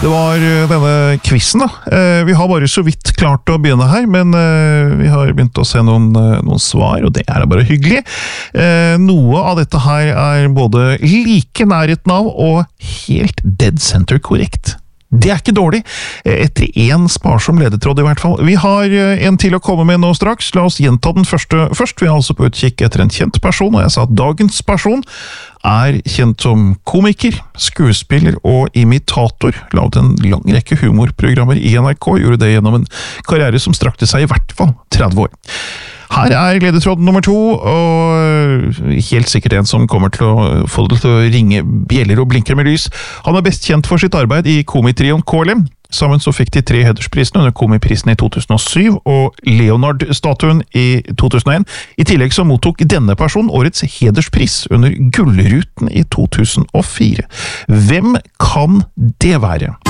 Det var denne quizen da. Vi har bare så vidt klart å begynne her, men vi har begynt å se noen svar, og det er bare hyggelig. Noe av dette her er både like nærheten av og helt dead center korrekt. Det er ikke dårlig, etter en sparsom ledetråd i hvert fall. Vi har en til å komme med nå straks. La oss gjenta den første først. Vi er altså på utkikk etter en kjent person, og jeg sa at dagens person er kjent som komiker, skuespiller og imitator. Laget en lang rekke humorprogrammer i NRK, gjorde det gjennom en karriere som strakte seg i hvert fall 30 år. Her er ledetråd nummer 2, og helt sikkert en som kommer til å få det til å ringe bjeller og blinker med lys. Han er best kjent for sitt arbeid i komitrioen KLM. Sammen så fikk de 3 hedersprisene under komiprisen i 2007 og Leonard-statuen i 2001. I tillegg så mottok denne personen årets hederspris under Gullruten i 2004. Hvem kan det være?